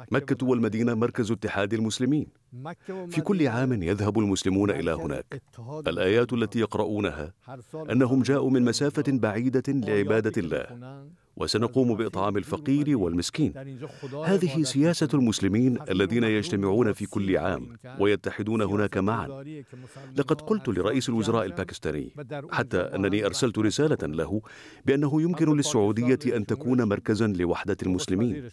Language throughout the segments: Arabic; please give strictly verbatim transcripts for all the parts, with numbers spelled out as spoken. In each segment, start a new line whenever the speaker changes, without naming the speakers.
مكة والمدينة مركز اتحاد المسلمين. في كل عام يذهب المسلمون إلى هناك. الآيات التي يقرؤونها أنهم جاءوا من مسافة بعيدة لعبادة الله، وسنقوم بإطعام الفقير والمسكين. هذه سياسة المسلمين الذين يجتمعون في كل عام ويتحدون هناك معا. لقد قلت لرئيس الوزراء الباكستاني حتى أنني أرسلت رسالة له بأنه يمكن للسعودية أن تكون مركزا لوحدة المسلمين.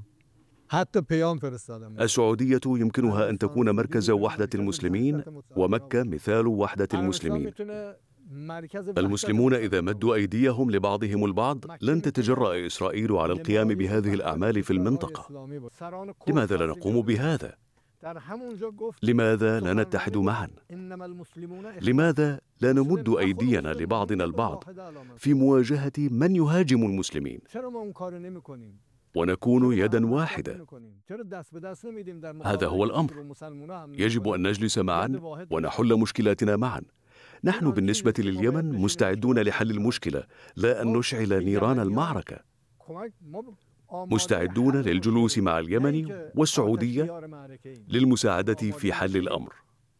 السعودية يمكنها أن تكون مركز وحدة المسلمين، ومكة مثال وحدة المسلمين. المسلمون إذا مدوا أيديهم لبعضهم البعض لن تتجرأ إسرائيل على القيام بهذه الأعمال في المنطقة. لماذا لا نقوم بهذا؟ لماذا لا نتحد معا؟ لماذا لا نمد أيدينا لبعضنا البعض في مواجهة من يهاجم المسلمين ونكون يدا واحدة؟ هذا هو الأمر. يجب أن نجلس معا ونحل مشكلاتنا معا. نحن بالنسبة لليمن مستعدون لحل المشكلة، لا أن نشعل نيران المعركة. مستعدون للجلوس مع اليمن والسعودية للمساعدة في حل الأمر.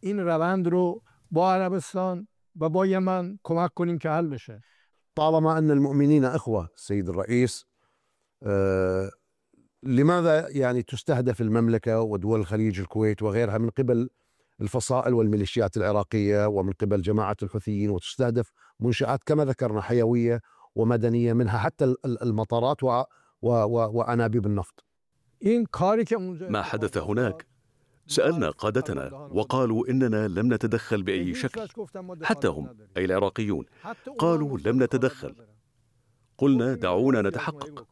طالما أن المؤمنين أخوة سيد الرئيس، آه لماذا يعني تستهدف المملكة ودول الخليج، الكويت وغيرها، من قبل الفصائل والميليشيات العراقية ومن قبل جماعة الحوثيين، وتستهدف منشآت كما ذكرنا حيوية ومدنية، منها حتى المطارات و و و وأنابيب النفط؟
ما حدث هناك؟ سألنا قادتنا وقالوا إننا لم نتدخل بأي شكل. حتى هم أي العراقيون قالوا لم نتدخل. قلنا دعونا نتحقق.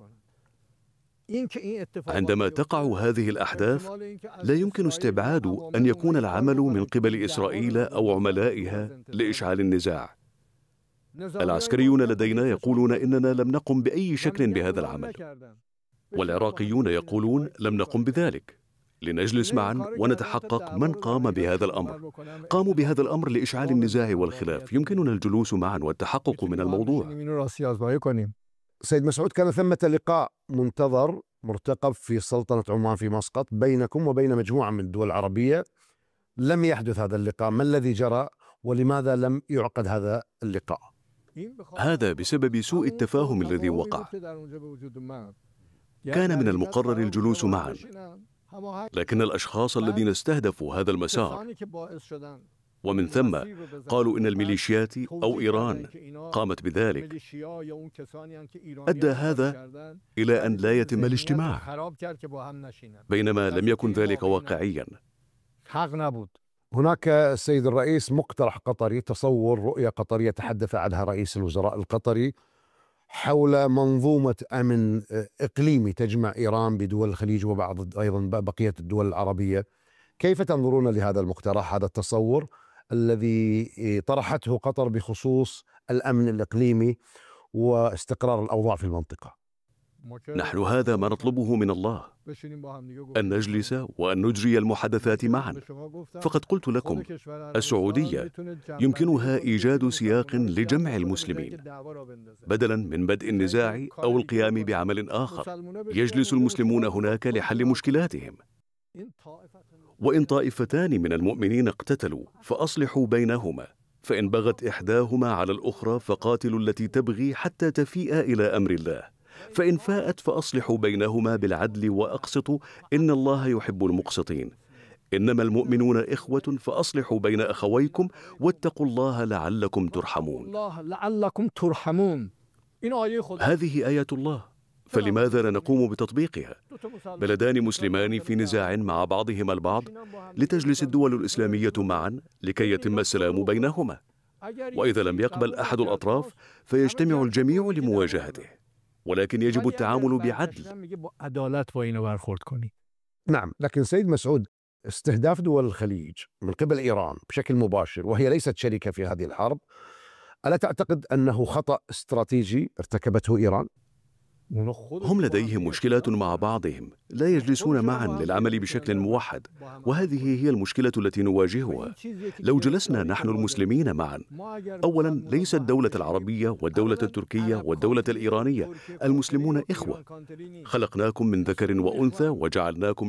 عندما تقع هذه الأحداث لا يمكن استبعاد أن يكون العمل من قبل إسرائيل أو عملائها لإشعال النزاع. العسكريون لدينا يقولون إننا لم نقم بأي شكل بهذا العمل، والعراقيون يقولون لم نقم بذلك. لنجلس معا ونتحقق من قام بهذا الأمر. قاموا بهذا الأمر لإشعال النزاع والخلاف. يمكننا الجلوس معا والتحقق من الموضوع.
سيد مسعود، كان ثمة لقاء منتظر مرتقب في سلطنة عمان في مسقط بينكم وبين مجموعة من الدول العربية. لم يحدث هذا اللقاء، ما الذي جرى ولماذا لم يعقد هذا اللقاء؟
هذا بسبب سوء التفاهم الذي وقع. كان من المقرر الجلوس معا، لكن الأشخاص الذين استهدفوا هذا المسار ومن ثم قالوا إن الميليشيات أو إيران قامت بذلك، أدى هذا إلى أن لا يتم الاجتماع، بينما لم يكن ذلك واقعيا.
هناك السيد الرئيس مقترح قطري، تصور رؤية قطرية تحدث عنها رئيس الوزراء القطري حول منظومة أمن إقليمي تجمع إيران بدول الخليج وبعض أيضا بقية الدول العربية. كيف تنظرون لهذا المقترح، هذا التصور الذي طرحته قطر بخصوص الأمن الإقليمي واستقرار الأوضاع في المنطقة؟
نحن هذا ما نطلبه من الله، أن نجلس وأن نجري المحادثات معا. فقد قلت لكم السعودية يمكنها إيجاد سياق لجمع المسلمين بدلا من بدء النزاع أو القيام بعمل آخر. يجلس المسلمون هناك لحل مشكلاتهم. وإن طائفتان من المؤمنين اقتتلوا فأصلحوا بينهما، فإن بغت إحداهما على الأخرى فقاتلوا التي تبغي حتى تفيء إلى أمر الله، فإن فاءت فأصلحوا بينهما بالعدل وأقسطوا إن الله يحب المقسطين. إنما المؤمنون إخوة فأصلحوا بين أخويكم واتقوا الله لعلكم ترحمون. هذه آية الله، فلماذا لا نقوم بتطبيقها؟ بلدان مسلمان في نزاع مع بعضهما البعض، لتجلس الدول الإسلامية معا لكي يتم السلام بينهما، وإذا لم يقبل أحد الأطراف فيجتمع الجميع لمواجهته، ولكن يجب التعامل بعدل.
نعم، لكن سيد مسعود، استهداف دول الخليج من قبل إيران بشكل مباشر وهي ليست شريكة في هذه الحرب، ألا تعتقد أنه خطأ استراتيجي ارتكبته إيران؟
هم لديهم مشكلات مع بعضهم، لا يجلسون معا للعمل بشكل موحد، وهذه هي المشكلة التي نواجهها. لو جلسنا نحن المسلمين معا، أولا ليس الدولة العربية والدولة التركية والدولة الإيرانية، المسلمون إخوة، خلقناكم من ذكر وأنثى وجعلناكم